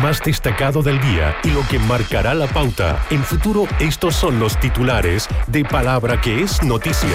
más destacado del día y lo que marcará la pauta. En Futuro, estos son los titulares de Palabra que es noticia.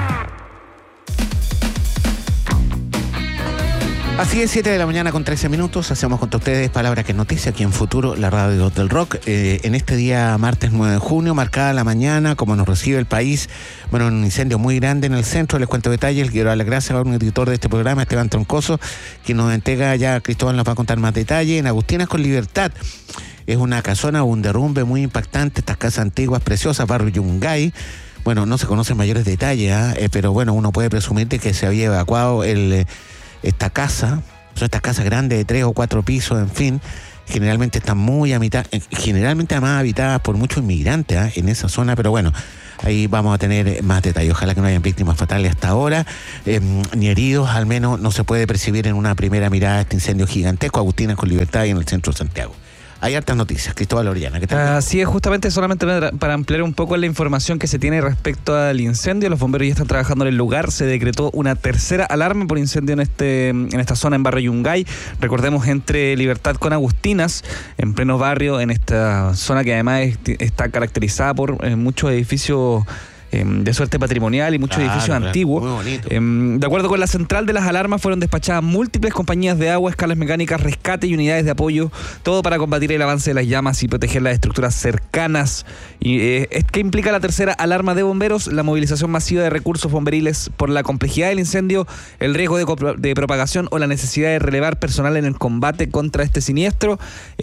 Así es, 7 de la mañana con 13 minutos. Hacemos contra ustedes Palabra que es noticia aquí en Futuro, la radio del rock. En este día, martes 9 de junio, marcada la mañana, como nos recibe el país, bueno, un incendio muy grande en el centro. Les cuento detalles. Quiero dar las gracias a un editor de este programa, Esteban Troncoso, quien nos entrega ya, Cristóbal nos va a contar más detalles. En Agustinas con Libertad. Es una casona, un derrumbe muy impactante. Estas casas antiguas, preciosas, barrio Yungay. Bueno, no se conocen mayores detalles, pero bueno, uno puede presumir de que se había evacuado esta casa. Son estas casas grandes de 3 o 4 pisos, en fin, generalmente están muy generalmente además habitadas por muchos inmigrantes en esa zona, pero bueno, ahí vamos a tener más detalles. Ojalá que no hayan víctimas fatales hasta ahora, ni heridos, al menos no se puede percibir en una primera mirada este incendio gigantesco. Agustinas con Libertad y en el centro de Santiago. Hay hartas noticias. Cristóbal Orellana, ¿qué tal? Así es, justamente solamente para ampliar un poco la información que se tiene respecto al incendio. Los bomberos ya están trabajando en el lugar. Se decretó una tercera alarma por incendio en esta zona, en barrio Yungay. Recordemos, entre Libertad con Agustinas, en pleno barrio, en esta zona que además está caracterizada por muchos edificios de suerte patrimonial y muchos edificios antiguos. Muy bonito. De acuerdo con la central de las alarmas, fueron despachadas múltiples compañías de agua, escalas mecánicas, rescate y unidades de apoyo, todo para combatir el avance de las llamas y proteger las estructuras cercanas. Y ¿qué implica la tercera alarma de bomberos? La movilización masiva de recursos bomberiles por la complejidad del incendio, el riesgo de propagación o la necesidad de relevar personal en el combate contra este siniestro.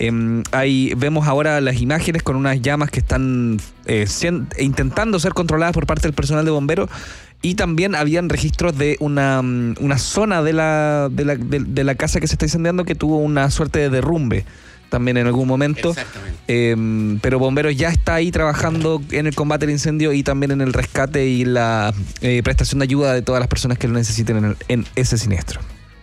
Ahí vemos ahora las imágenes con unas llamas que están intentando ser controladas por parte del personal de bomberos, y también habían registros de una zona de la casa que se está incendiando que tuvo una suerte de derrumbe también en algún momento. Exactamente. Pero bomberos ya está ahí trabajando en el combate al incendio y también en el rescate y la prestación de ayuda de todas las personas que lo necesiten en ese siniestro.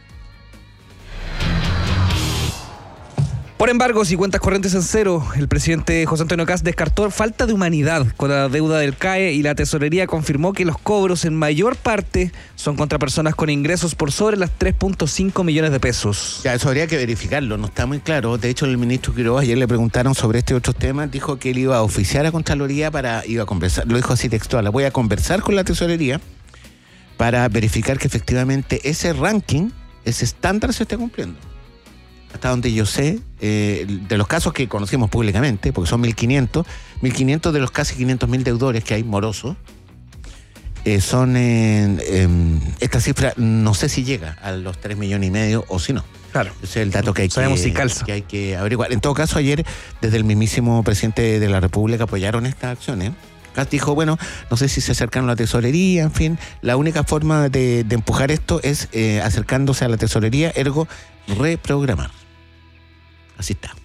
Por embargo, si cuentas corrientes en cero, el presidente José Antonio Kast descartó falta de humanidad con la deuda del CAE, y la tesorería confirmó que los cobros en mayor parte son contra personas con ingresos por sobre las 3.5 millones de pesos. Ya, eso habría que verificarlo, no está muy claro. De hecho, el ministro Quiroga, ayer le preguntaron sobre este otro tema, dijo que él iba a oficiar a Contraloría iba a conversar, lo dijo así textual: voy a conversar con la tesorería para verificar que efectivamente ese ranking, ese estándar se esté cumpliendo. Hasta donde yo sé, de los casos que conocimos públicamente, porque son 1.500 de los casi 500.000 deudores que hay morosos, son esta cifra, no sé si llega a los 3,5 millones o si no. Claro. Ese es el dato que hay que averiguar. En todo caso, ayer, desde el mismísimo presidente de la República apoyaron estas acciones. Kast dijo, bueno, no sé si se acercaron a la tesorería, en fin, la única forma de empujar esto es acercándose a la tesorería, ergo reprogramar. Así está.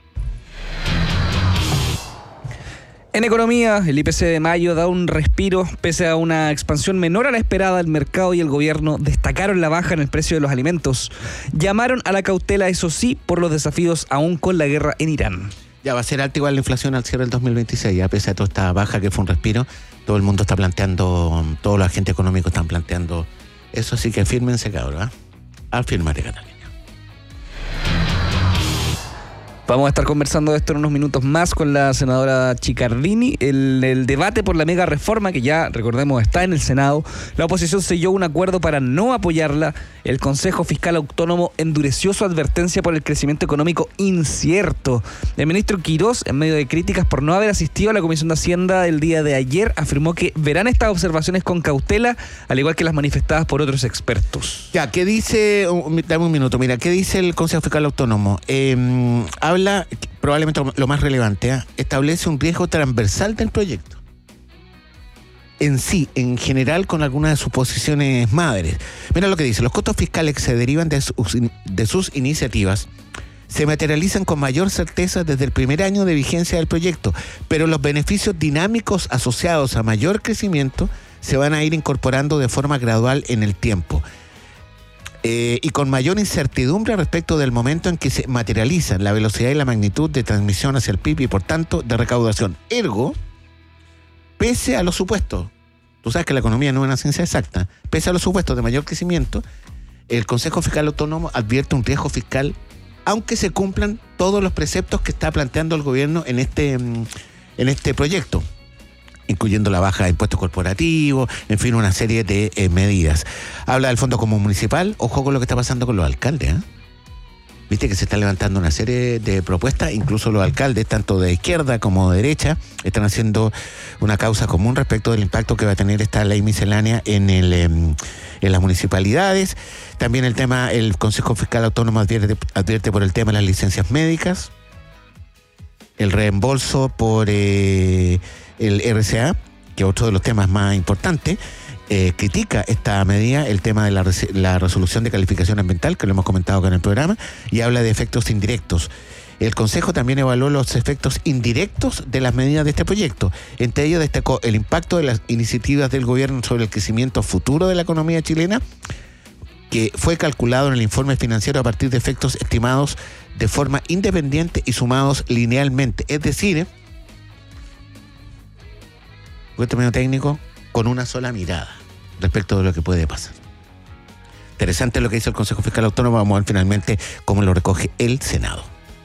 En economía, el IPC de mayo da un respiro pese a una expansión menor a la esperada. El mercado y el gobierno destacaron la baja en el precio de los alimentos. Llamaron a la cautela, eso sí, por los desafíos aún con la guerra en Irán. Ya va a ser alta igual la inflación al cierre del 2026, ya pese a toda esta baja que fue un respiro. Todo el mundo está planteando, todos los agentes económicos están planteando eso, así que fírmense, cabrón, afírmate, Catalina. Vamos a estar conversando de esto en unos minutos más con la senadora Chiccardini. El debate por la mega reforma, que ya, recordemos, está en el Senado. La oposición selló un acuerdo para no apoyarla. El Consejo Fiscal Autónomo endureció su advertencia por el crecimiento económico incierto. El ministro Quirós, en medio de críticas por no haber asistido a la Comisión de Hacienda el día de ayer, afirmó que verán estas observaciones con cautela, al igual que las manifestadas por otros expertos. Ya, ¿qué dice? Dame un minuto, mira, ¿qué dice el Consejo Fiscal Autónomo? Habla, probablemente lo más relevante, establece un riesgo transversal del proyecto. En sí, en general, con algunas de sus posiciones madres. Mira lo que dice: los costos fiscales que se derivan de sus iniciativas se materializan con mayor certeza desde el primer año de vigencia del proyecto, pero los beneficios dinámicos asociados a mayor crecimiento se van a ir incorporando de forma gradual en el tiempo. Y con mayor incertidumbre respecto del momento en que se materializan la velocidad y la magnitud de transmisión hacia el PIB y por tanto de recaudación. Ergo, pese a los supuestos, tú sabes que la economía no es una ciencia exacta, pese a los supuestos de mayor crecimiento, el Consejo Fiscal Autónomo advierte un riesgo fiscal, aunque se cumplan todos los preceptos que está planteando el gobierno en este proyecto, incluyendo la baja de impuestos corporativos, en fin, una serie de medidas. Habla del Fondo Común Municipal. Ojo con lo que está pasando con los alcaldes, ¿eh? Viste que se está levantando una serie de propuestas, incluso los alcaldes, tanto de izquierda como de derecha, están haciendo una causa común respecto del impacto que va a tener esta ley miscelánea en las municipalidades. También el Consejo Fiscal Autónomo advierte por el tema de las licencias médicas, el reembolso por el RCA, que es otro de los temas más importantes. Critica esta medida, el tema de la resolución de calificación ambiental, que lo hemos comentado acá en el programa, y habla de efectos indirectos. El Consejo también evaluó los efectos indirectos de las medidas de este proyecto. Entre ellos destacó el impacto de las iniciativas del gobierno sobre el crecimiento futuro de la economía chilena, que fue calculado en el informe financiero a partir de efectos estimados de forma independiente y sumados linealmente. Es decir, un término técnico, con una sola mirada respecto de lo que puede pasar. Interesante lo que hizo el Consejo Fiscal Autónomo. Vamos a ver finalmente cómo lo recoge el Senado.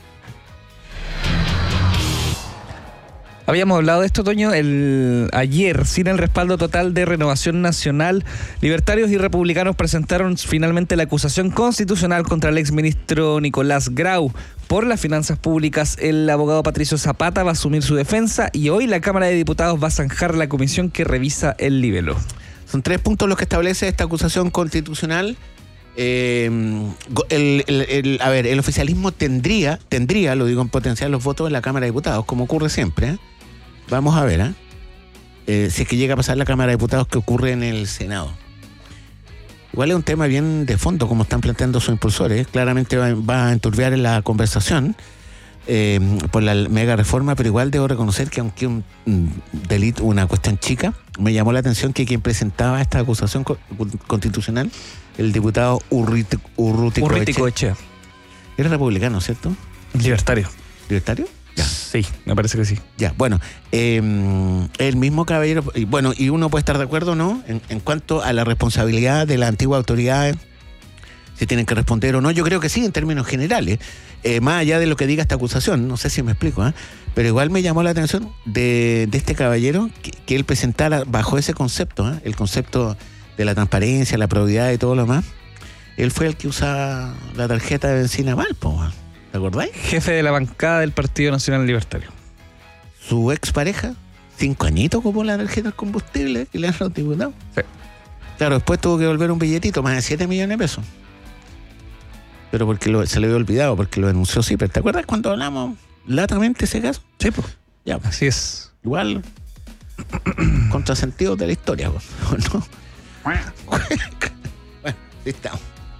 Habíamos hablado de esto, Toño, ayer, sin el respaldo total de Renovación Nacional, libertarios y republicanos presentaron finalmente la acusación constitucional contra el exministro Nicolás Grau por las finanzas públicas. El abogado Patricio Zapata va a asumir su defensa y hoy la Cámara de Diputados va a zanjar la comisión que revisa el libelo. Son 3 puntos los que establece esta acusación constitucional. El oficialismo tendría, lo digo en potencial, los votos en la Cámara de Diputados, como ocurre siempre, ¿eh? Vamos a ver, si es que llega a pasar la Cámara de Diputados, ¿qué ocurre en el Senado? Igual es un tema bien de fondo, como están planteando sus impulsores. Claramente va a enturbiar en la conversación por la mega reforma, pero igual debo reconocer que aunque un delito, una cuestión chica, me llamó la atención que quien presentaba esta acusación constitucional, el diputado Urruticoechea, era republicano, ¿cierto? Libertario. ¿Libertario? Ya. Sí, me parece que sí. Ya, bueno, el mismo caballero, y uno puede estar de acuerdo, ¿no? En cuanto a la responsabilidad de las antiguas autoridades, si tienen que responder o no. Yo creo que sí, en términos generales, más allá de lo que diga esta acusación, no sé si me explico, pero igual me llamó la atención de este caballero que él presentara bajo ese concepto, el concepto de la transparencia, la probidad y todo lo demás. Él fue el que usaba la tarjeta de benzina Valpo, ¿te acordáis? Jefe de la bancada del Partido Nacional Libertario. Su expareja, 5 añitos como la tarjeta de combustible que le dan los diputados. Sí. Claro, después tuvo que devolver un billetito, más de 7 millones de pesos. Pero porque se le había olvidado, porque lo denunció CIPER. ¿Te acuerdas cuando hablamos latamente ese caso? Sí, pues. Ya, pues. Así es. Igual, contrasentido de la historia, pues, ¿no? Bueno, ahí estamos.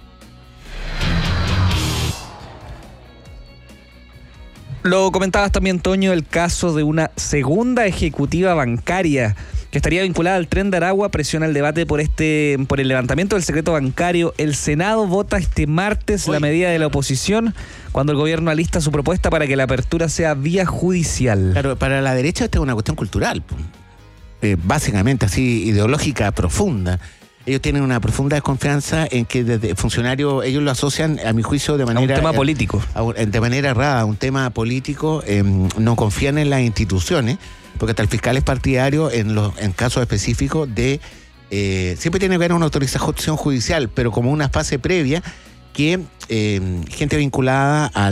Lo comentabas también, Toño, el caso de una segunda ejecutiva bancaria que estaría vinculada al Tren de Aragua. Presiona el debate por el levantamiento del secreto bancario. El Senado vota este martes la medida de la oposición cuando el gobierno alista su propuesta para que la apertura sea vía judicial. Claro, para la derecha esta es una cuestión cultural, básicamente así, ideológica profunda. Ellos tienen una profunda desconfianza en que desde funcionarios, ellos lo asocian, a mi juicio, de manera... A un tema político. De manera errada, un tema político. No confían en las instituciones, porque hasta el fiscal es partidario en casos específicos de... siempre tiene que haber una autorización judicial, pero como una fase previa que gente vinculada a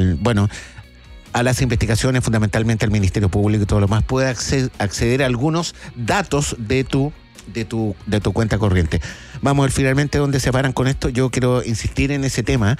las investigaciones, fundamentalmente al Ministerio Público y todo lo más, pueda acceder a algunos datos de tu cuenta corriente. Vamos a ver finalmente dónde se paran con esto. Yo quiero insistir en ese tema.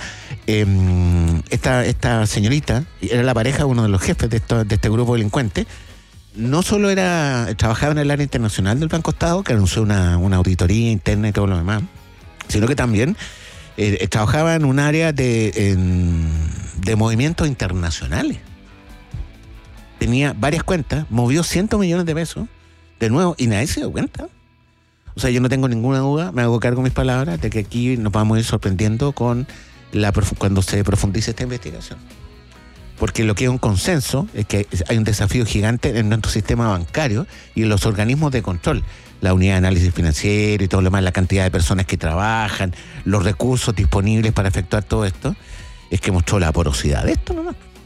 Esta señorita era la pareja de uno de los jefes de este grupo delincuente. No solo trabajaba en el área internacional del Banco Estado, que anunció una auditoría interna y todo lo demás, sino que también trabajaba en un área de movimientos internacionales. Tenía varias cuentas, movió 100 millones de pesos, de nuevo, y nadie se dio cuenta. O sea, yo no tengo ninguna duda, me hago cargo de mis palabras, de que aquí nos vamos a ir sorprendiendo cuando se profundice esta investigación. Porque lo que es un consenso es que hay un desafío gigante en nuestro sistema bancario y en los organismos de control. La unidad de análisis financiero y todo lo demás, la cantidad de personas que trabajan, los recursos disponibles para efectuar todo esto, es que mostró la porosidad de esto nomás.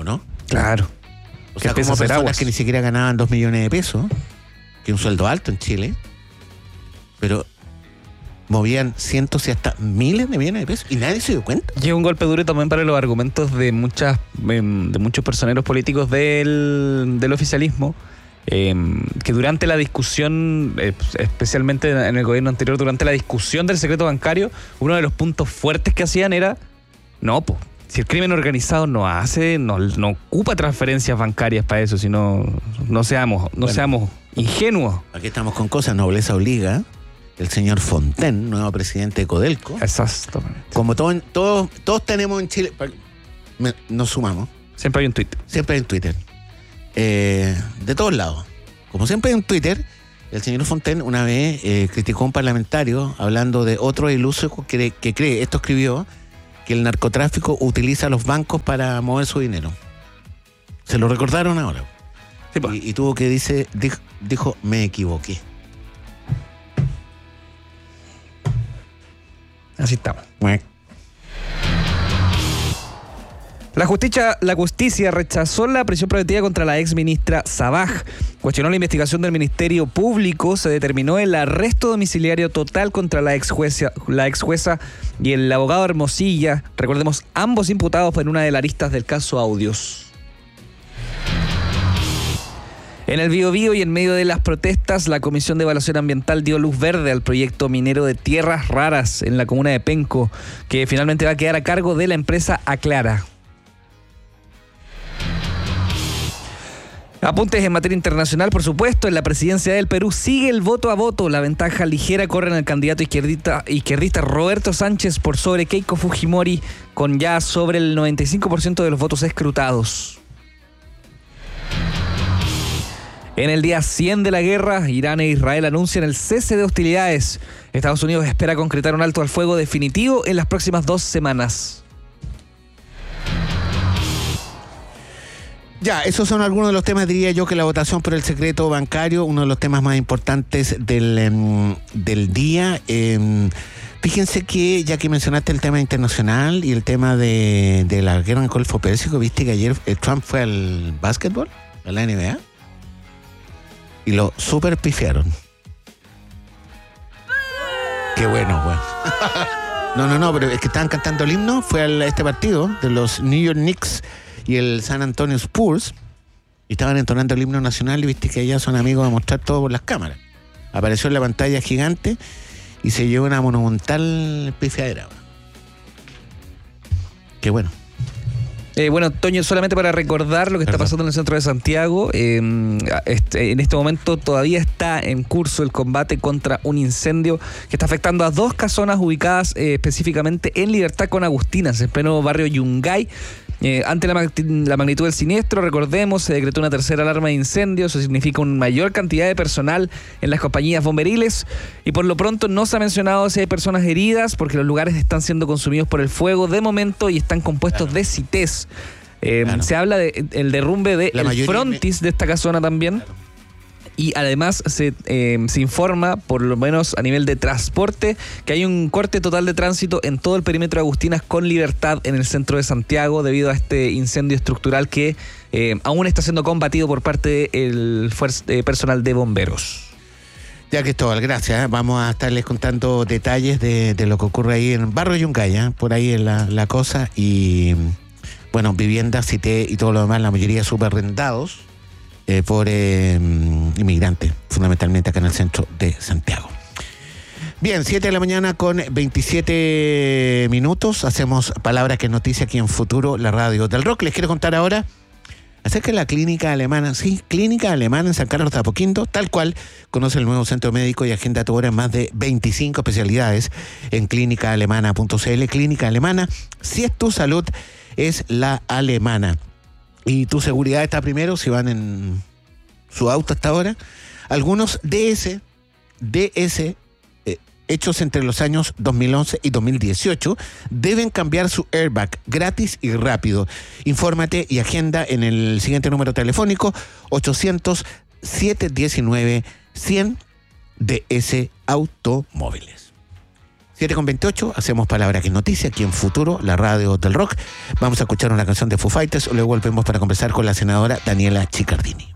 ¿o no? Claro. O sea, como personas que ni siquiera ganaban 2 millones de pesos, que es un sueldo alto en Chile, pero movían cientos y hasta miles de millones de pesos y nadie se dio cuenta. Y es un golpe duro también para los argumentos de muchos personeros políticos del oficialismo, que durante la discusión, especialmente en el gobierno anterior, durante la discusión del secreto bancario, uno de los puntos fuertes que hacían era, si el crimen organizado no ocupa transferencias bancarias para eso, sino no seamos ingenuos. Aquí estamos con cosas, nobleza obliga. El señor Fontaine, nuevo presidente de Codelco. Exactamente. Como todos tenemos en Chile, nos sumamos. Siempre hay un Twitter. Siempre hay un Twitter. De todos lados. Como siempre hay un Twitter, el señor Fontaine una vez criticó a un parlamentario hablando de otro iluso que cree, esto escribió, que el narcotráfico utiliza a los bancos para mover su dinero. Se lo recordaron ahora. Sí, pues. Y tuvo que dijo, me equivoqué. Así estamos. La justicia rechazó la prisión preventiva contra la ex ministra Sabaj. Cuestionó la investigación del Ministerio Público. Se determinó el arresto domiciliario total contra la ex jueza y el abogado Hermosilla. Recordemos, ambos imputados en una de las aristas del caso Audios. En el Biobío y en medio de las protestas, la Comisión de Evaluación Ambiental dio luz verde al proyecto minero de tierras raras en la comuna de Penco, que finalmente va a quedar a cargo de la empresa Aclara. Apuntes en materia internacional, por supuesto. En la presidencia del Perú sigue el voto a voto. La ventaja ligera corre en el candidato izquierdista Roberto Sánchez por sobre Keiko Fujimori, con ya sobre el 95% de los votos escrutados. En el día 100 de la guerra, Irán e Israel anuncian el cese de hostilidades. Estados Unidos espera concretar un alto al fuego definitivo en las próximas 2 semanas. Ya, esos son algunos de los temas, diría yo, que la votación por el secreto bancario, uno de los temas más importantes del día. Fíjense que, ya que mencionaste el tema internacional y el tema de la guerra en el Golfo Pérsico, viste que ayer Trump fue al básquetbol, a la NBA, y lo super pifiaron. Qué bueno, güey. No, pero es que estaban cantando el himno, fue a este partido de los New York Knicks y el San Antonio Spurs, y estaban entonando el himno nacional, y viste que ellas son amigos de mostrar todo por las cámaras. Apareció en la pantalla gigante y se llevó una monumental pifiadera. Qué bueno. Bueno, Toño, solamente para recordar lo que está pasando en el centro de Santiago, en este momento todavía está en curso el combate contra un incendio que está afectando a 2 casonas ubicadas específicamente en Libertad con Agustinas, en pleno barrio Yungay. Ante la magnitud del siniestro, recordemos, se decretó una tercera alarma de incendio. Eso significa una mayor cantidad de personal en las compañías bomberiles, y por lo pronto no se ha mencionado si hay personas heridas, porque los lugares están siendo consumidos por el fuego de momento y están compuestos de CITES. Se habla del derrumbe del frontis de esta casona también. Claro. Y además se informa, por lo menos a nivel de transporte, que hay un corte total de tránsito en todo el perímetro de Agustinas con Libertad en el centro de Santiago, debido a este incendio estructural que aún está siendo combatido por parte del personal de bomberos. Ya, Cristóbal, gracias. Vamos a estarles contando detalles de lo que ocurre ahí en Barrio Yungay, por ahí en la cosa. Y bueno, viviendas, CITE y todo lo demás, la mayoría subarrendados por inmigrantes, fundamentalmente acá en el centro de Santiago. Bien, 7 de la mañana con 27 minutos. Hacemos Palabra que es Noticia aquí en Futuro, la radio del rock. Les quiero contar ahora acerca de la clínica alemana. Sí, clínica alemana en San Carlos de Apoquindo, tal cual. Conoce el nuevo centro médico y agenda tu hora en más de 25 especialidades en clínicaalemana.cl. Clínica Alemana, si es tu salud, es la alemana. Y tu seguridad está primero si van en su auto hasta ahora. Algunos DS hechos entre los años 2011 y 2018 deben cambiar su airbag gratis y rápido. Infórmate y agenda en el siguiente número telefónico: 800-719-100 DS Automóviles. 7:28, hacemos Palabra que es Noticia aquí en Futuro, la radio del rock. Vamos a escuchar una canción de Foo Fighters, luego volvemos para conversar con la senadora Daniela Chiccardini.